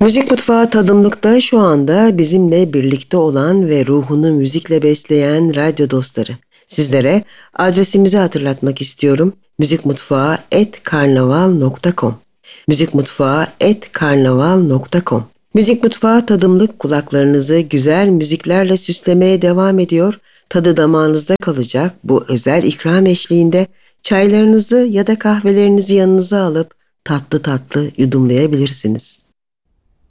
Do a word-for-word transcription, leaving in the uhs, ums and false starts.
Müzik Mutfağı Tadımlık'ta şu anda bizimle birlikte olan ve ruhunu müzikle besleyen radyo dostları. Sizlere adresimizi hatırlatmak istiyorum. müzikmutfağı et karnaval nokta com müzikmutfağı et karnaval nokta com Müzik Mutfağı Tadımlık kulaklarınızı güzel müziklerle süslemeye devam ediyor. Tadı damağınızda kalacak bu özel ikram eşliğinde çaylarınızı ya da kahvelerinizi yanınıza alıp tatlı tatlı yudumlayabilirsiniz.